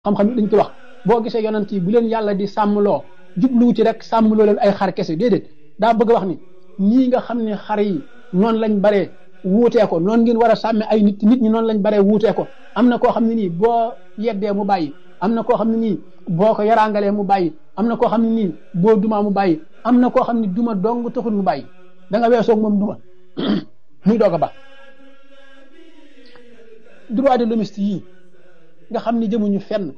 xam-xam yi dañ ko wax boo gisee yonent yi bu leen yàlla di sàmmloo jubluwu ci rek sàmmloo leen ay xar kese déedéet daa bëgg a wax ni ñii nga xam ne xar yi noonu lañ baree wuutee ko noonu ngeen war a sàmme ay nit ñi noonu lañ baree wuutee ko am na koo xam ne nii boo yeddee mu bàyyi am na koo xam ne nii boo ko yaraangalee mu bàyyi am na koo xam ne nii boo dumaa mu bàyyi am na koo xam ne duma dong taxul mu bàyyi da nga weesoog moom duma muy doog a ba droit de l'hommiste yii nga xam ni jëmuñu fenn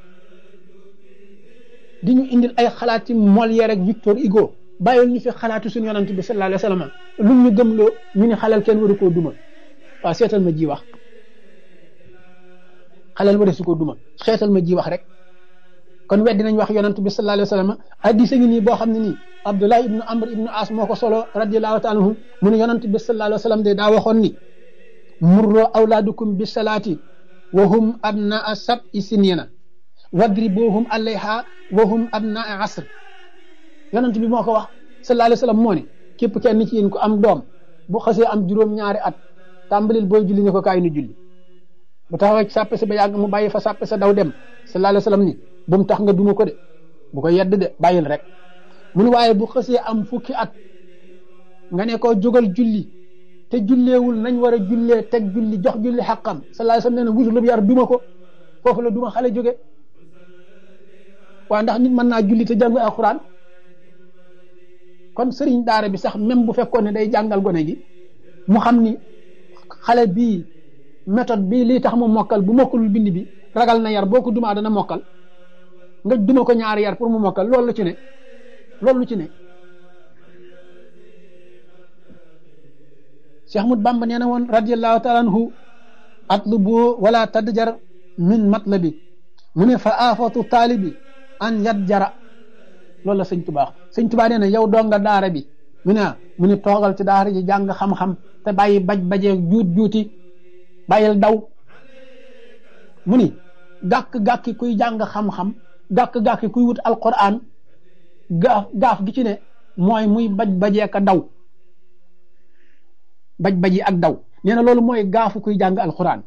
di ñu indil ay xalaat ci Molière ak Victor Hugo bàyyil ñu fi xalaatu suñu yonent bi sallallahu alayhi wa sallam lu ñu gëmloo ñu ni xalal kenn waru koo duma waaw seetal ma ji wax xalal waru su koo duma seetal ma ji wax rek kon weddi nañ wax yonent bi sallallahu alayhi wa sallam hadiis ngi nii boo xam ne nii Abdullah ibnu Amr ibnu As moo ko solo radiyallahu ta'ala anhu mu ne yonent bi sallallahu alayhi wa sallam de daa waxoon ni murroo awlaadukum bi salaati wa hum abnaa sab'i sinina wadribuhum alayha wa hum abnaa asr yonent bi moo ko wax sallallahu alayhi wa sallam moo ne képp kenn ci yéen ko am doom bu xasee am juróom-ñaari at tàmbalil booy julli ne ko kaay nu julli bu taxawee ci sàppe sa ba yàgg mu bàyyi fa sàppe sa daw dem sallallahu alayhi wa sallam ni bu mu tax nga duma ko de bu ko yedd de bàyyil rek mu ne waaye bu xasee am fukki at nga ne ko jógal julli te julleewul nañ war a jullee teg julli jox julli xaqam sallallahu alayhi wa sallam nee na wusulub yar duma ko foofu la duma xale jóge waaw ndax nit mën naa julli te jàng alxuraan kon sëriñ daara bi sax même bu fekkoon ne day jàngal gone gi mu xam ni xale bii méthode bii lii tax mu mokkal bu mokkalul bind bi ragal na yar boo ko dumaa dana mokkal nga duma ko ñaari yar pour mu mokkal loolu la ci ne loolu lu ci ne Cheikh Ahmad Bamba nee na woon radiyallahu taala anhu atlubu wala tadjar min matlabi mu ne fa afatu taalibi an yat jara loolu la sëñ Tubaa nee na yow donga daara bi mu ne toogal ci daara ji jàng xam-xam te bàyyi bajee juuti bàyyil daw mu ni gàkk-gàkki kuy jàng xam-xam gàkk-gàkki kuy wut alquran gaaf gi ci ne mooy muy bajee ka daw baji ak daw nee na loolu mooy gaafu kuy jàng alquran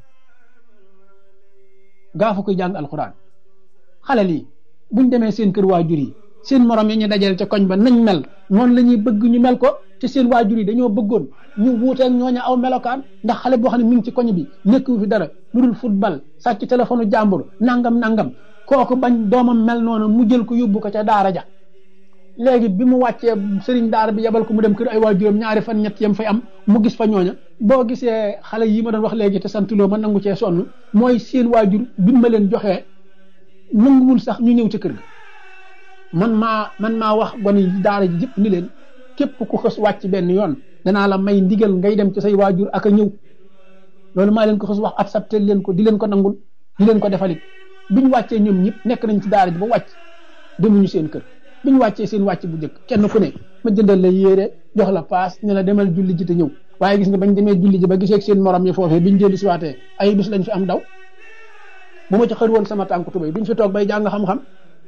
xale lii buñ demee seen kër waajur yi seen morom yi ñu dajale ca koñ ba nañ mel noonu la ñuy bëgg ñu mel ko te seen waajur yi dañoo bëggoon ñu wuuteeg ñooñu aw melokaan ndax xale boo xam ne mi ngi ci koñ bi nekku fi dara lu dul football sàcc téléphone jàmbur nangam kooku bañ doomam mel noonu mu jël ko yóbbu ko ca daara ja léegi bi mu wàccee sëriñ daara bi yebal ko mu dem kër ay waajuram ñaari fan ñett yam fay am mu gis fa ñooña boo gisee xale yi ma doon wax léegi te santuloo ma nangu cee sonn mooy seen waajur bi ma leen joxee nanguwul sax ñu ñëw ca kër ga man maa wax gone yi daara ji jëpp ni leen képp ku xës wàcc benn yoon danaa la may ndigal ngay dem ci say waajur ak a ñëw loolu maa leen ko xës wax accepté leen ko di leen ko nangul di leen ko defalit bi ñu wàccee ñoom ñëpp nekk nañ ci daara ji ba wàcc demuñu seen kër bi ñu wàccee seen wàcc bu njëkk kenn ku ne ma jëndal la yére jox la paas ne la demal julli ji te ñëw waaye gis nga bañ demee julli ji ba gisee seen morom yi foofee biñ dellu si waatee ay bis lañ fi am daw bu ma ci xër woon sama tànku tubéy duñ fi toog bay jàng xam-xam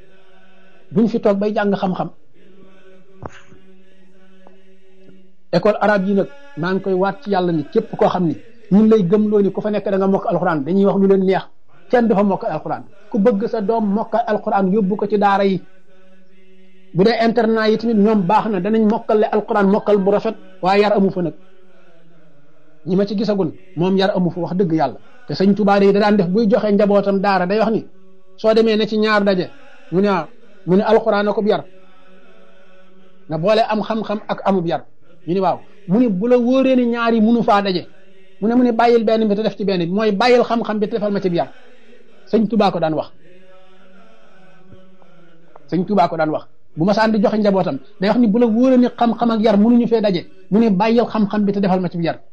école arabe yi nag maa ngi koy waat ci yàlla ni képp koo xam ni ñun lay gëmloo ni ku fa nekk da nga mokk alxuraan dañuy wax lu leen neex kenn du fa mokk alxuraan ku bëgg sa doom mokk alxuraan yóbbu ko ci daara yi bu dee internat yi tamit ñoom baax na danañ mokkale alquran mokkal bu rafet waaye yar amu fa nag ñi ma ci gisagun moom yar amu fa wax dëgg yàlla te sëñ Tuubaa da daan def buy joxe njabootam daara day wax ni soo demee ne ci ñaar daje mu ne alquran akub yar nga boole am xam-xam ak amub yar ñu ni waaw mu ne bu la wóoree ni ñaar yi munu faa daje mu ne bàyyil benn bi te def ci benn bi mooy bàyyil xam-xam bi te defal ma ci yar sëñ Tuubaa ko daan wax bu ma saan di joxe njabootam day wax ni bu la wóoree ni xam-xam ak yar mënuñu fee daje mu ne bàyyil xam-xam bi te defal ma ci yar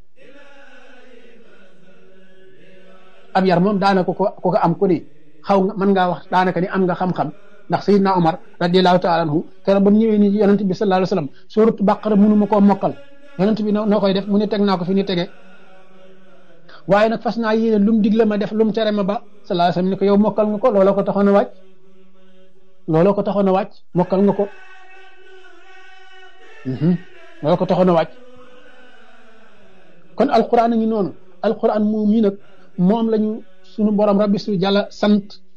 ab yar moom daanaka ko am ku ni xaw nga mën ngaa wax daanaka ni am nga xam-xam ndax Seydina Omar radiyallahu taala anhu keroog ba mu ñëwee ni yonent bi sallallahu alayhi wasallam suuratu Baqara mënu ma koo mokkal yonent bi noo koy def mu ne teg naa ko fi ni tege waaye nag fas naa yéene lu mu digle ma def lu mu tere ma ba sallallahu alayhi wasallam ni ko yow mokkal nga ko looloo ko taxoon a wàcc mokkal nga ko loolu ko taxoon a wàcc kon alquran a ngi noonu alquran moom yi nag moom lañu sunu borom rabbi su jàlla sant